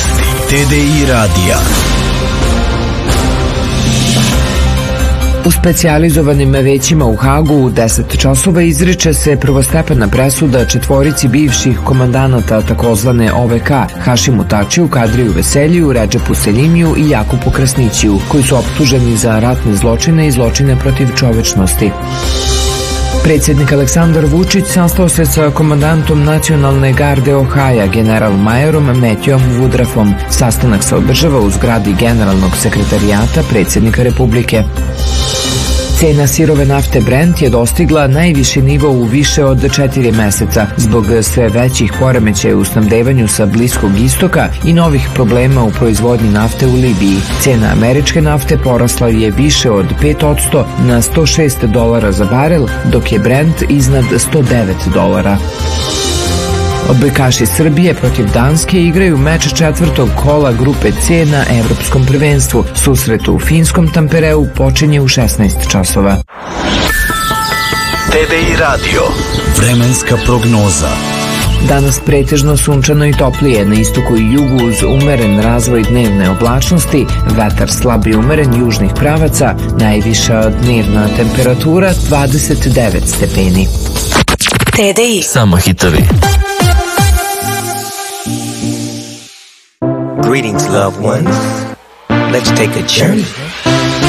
Vesti TDI radija. U specijalizovanim većima u Hagu u 10 časova izriče se prvostepena presuda četvorici bivših komandanata takozvane OVK, Hašimu Tačiju, Kadriju Veseljiju, Redžepu Seljimiju i Jakupu Krasnićiju, koji su optuženi za ratne zločine i zločine protiv čovečnosti. Predsjednik Aleksandar Vučić sastao se sa komandantom Nacionalne garde Ohaja, general majorom Matthewom Woodruffom. Sastanak se održava u zgradi Generalnog sekretarijata predsjednika Republike. Cena sirove nafte Brent je dostigla najviši nivo u više od 4 meseca zbog sve većih poremećaja u snabdevanju sa Bliskog istoka i novih problema u proizvodnji nafte u Libiji. Cena američke nafte porasla je više od 5% na $106 za barel, dok je Brent iznad $109. Odbojkaši Srbije protiv Danske igraju meč četvrtog kola grupe C na Evropskom prvenstvu. Susret u finskom Tampereu počinje u 16 časova. TDI radio. Vremenska prognoza. Danas pretežno sunčano i toplije, na istoku i jugu uz umeren razvoj dnevne oblačnosti, vetar slab i umeren južnih pravaca, najviša dnevna temperatura 29 stepeni. TDI. Samo hitovi. Greetings, loved ones. Let's take a journey